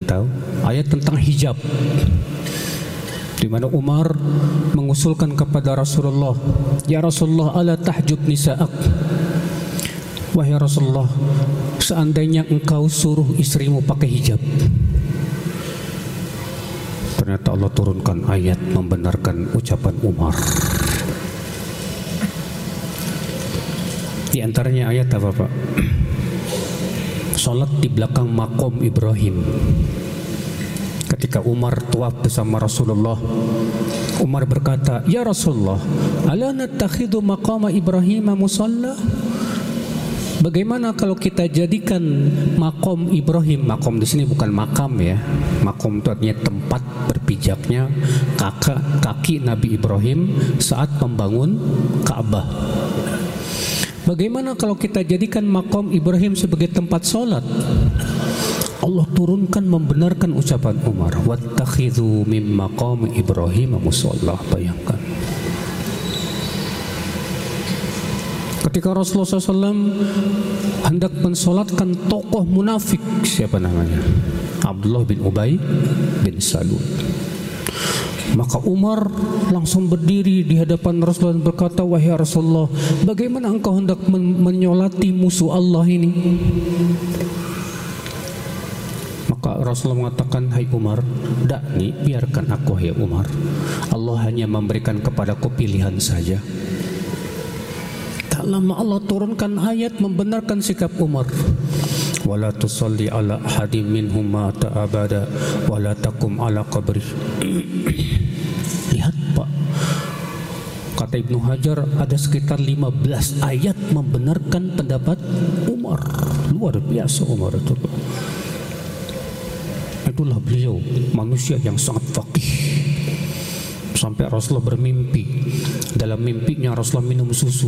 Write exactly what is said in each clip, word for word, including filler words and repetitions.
tahu? Ayat tentang hijab, di mana Umar mengusulkan kepada Rasulullah, "Ya Rasulullah, ala tahjub nisa'ak." Wahai Rasulullah, seandainya engkau suruh istrimu pakai hijab. Ternyata Allah turunkan ayat membenarkan ucapan Umar. Di antaranya ayat apa, Pak? Salat di belakang makom Ibrahim. Ketika Umar tawaf bersama Rasulullah, Umar berkata, "Ya Rasulullah, ala nattakhidhu maqama Ibrahim musalla?" Bagaimana kalau kita jadikan makom Ibrahim, makom di sini bukan makam ya, makom itu artinya tempat berpijaknya kakak kaki Nabi Ibrahim saat membangun Ka'bah. Bagaimana kalau kita jadikan makom Ibrahim sebagai tempat sholat? Allah turunkan membenarkan ucapan Umar, "Wattakhidhu mim maqami Ibrahim musalla." Bayangkan. Ketika Rasulullah shallallahu alaihi wasallam hendak mensolatkan tokoh munafik, siapa namanya? Abdullah bin Ubay bin Salul. Maka Umar langsung berdiri di hadapan Rasulullah dan berkata, "Wahai Rasulullah, bagaimana engkau hendak men menyolati musuh Allah ini?" Maka Rasulullah mengatakan, "Hai Umar, dakni, biarkan aku, hai Umar. Allah hanya memberikan kepadaku pilihan saja." Tak lama Allah turunkan ayat membenarkan sikap Umar. "Wala tusalli ala ahadin minhum mata abada wala taqum ala qabri." Lihat Pak, kata Ibnu Hajar ada sekitar lima belas ayat membenarkan pendapat Umar. Luar biasa Umar itu, Pak. Itulah beliau, manusia yang sangat faqih. Sampai Rasulullah bermimpi, dalam mimpinya Rasulullah minum susu,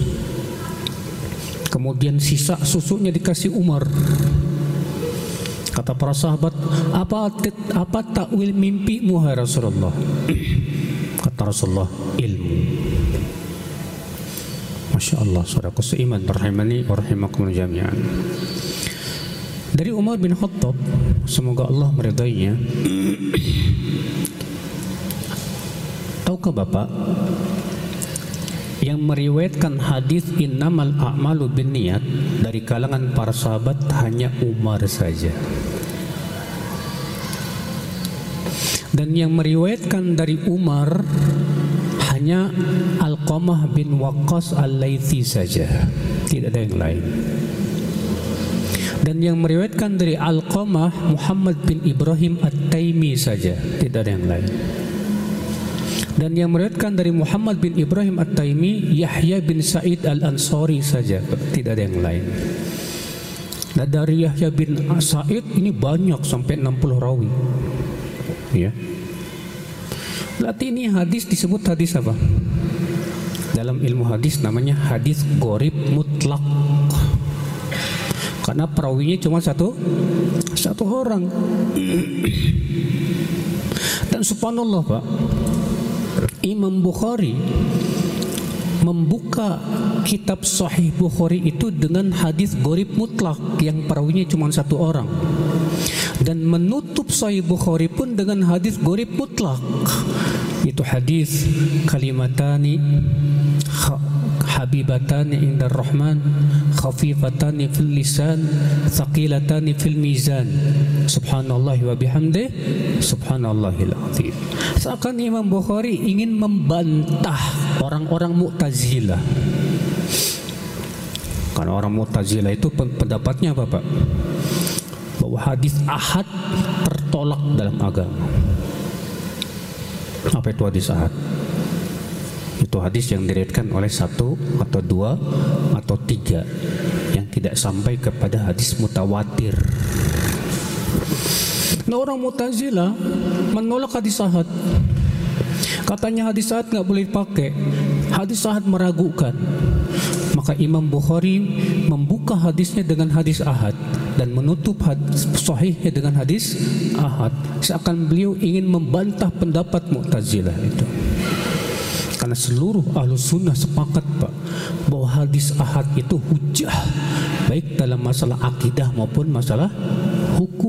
kemudian sisa susunya dikasih Umar. Kata para sahabat, apa apa takwil mimpimu hai Rasulullah? Kata Rasulullah, ilmu. Masya Allah, saudaraku seiman, rahimani wa rahimakumullah jami'an. Dari Umar bin Khattab, semoga Allah meridainya. Tahukah Bapak, yang meriwayatkan hadis innamal a'malu binniyat dari kalangan para sahabat hanya Umar saja. Dan yang meriwayatkan dari Umar hanya Alqamah bin Waqqas Al-Laythi saja, tidak ada yang lain. Dan yang meriwayatkan dari Alqamah Muhammad bin Ibrahim At-Taimi saja, tidak ada yang lain. Dan yang meriwayatkan dari Muhammad bin Ibrahim At-Taimi Yahya bin Sa'id Al-Ansari saja, tidak ada yang lain. Dan dari Yahya bin Sa'id ini banyak, sampai enam puluh rawi. Ya. Berarti ini hadis disebut hadis apa? Dalam ilmu hadis namanya hadis gharib mutlak. Karena perawinya cuma satu satu orang. Dan subhanallah Pak, Imam Bukhari membuka kitab Sahih Bukhari itu dengan hadis gharib mutlak yang perawinya cuma satu orang, dan menutup Sahih Bukhari pun dengan hadis gharib mutlak, itu hadis kalimatani habibatani indar rahman khafifatani fil lisan thaqilatani fil mizan subhanallah wa bihamdih subhanallahil azim. Seakan Imam Bukhari ingin membantah orang-orang Mu'tazilah. Karena orang Mu'tazilah itu pendapatnya apa Pak? Bahwa hadis ahad tertolak dalam agama. Apa itu hadis ahad? Itu hadis yang diriwayatkan oleh satu atau dua atau tiga, yang tidak sampai kepada hadis mutawatir. Nah, orang Mu'tazilah menolak hadis ahad. Katanya hadis ahad nggak boleh dipakai, hadis ahad meragukan. Maka Imam Bukhari membuka hadisnya dengan hadis ahad dan menutup hadis sahihnya dengan hadis ahad. Seakan beliau ingin membantah pendapat Mu'tazilah itu. Karena seluruh ahlu sunnah sepakat Pak, bahwa hadis ahad itu hujjah, baik dalam masalah akidah maupun masalah hukum.